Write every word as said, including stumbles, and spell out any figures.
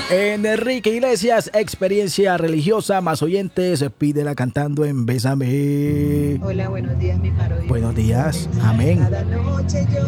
Enrique Iglesias, experiencia religiosa, más oyentes, pídela cantando en Bésame. Hola, buenos días, mi parodia. Buenos días, amén. Cada noche yo